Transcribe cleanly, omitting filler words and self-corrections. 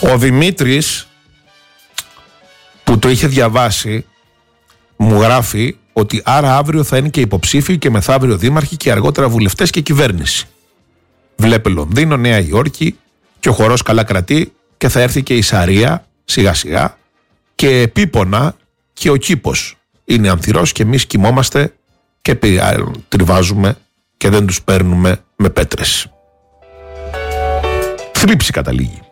Ο Δημήτρης που το είχε διαβάσει μου γράφει ότι άρα αύριο θα είναι και υποψήφιοι και μεθαύριο δήμαρχοι και αργότερα βουλευτές και κυβέρνηση. Βλέπε Λονδίνο, Νέα Υόρκη και ο χορός καλά κρατεί και θα έρθει και η Σαρία σιγά σιγά και επίπονα και ο κήπος είναι ανθυρός και εμείς κοιμόμαστε και τριβάζουμε και δεν τους παίρνουμε με πέτρες. Θλίψη καταλήγει.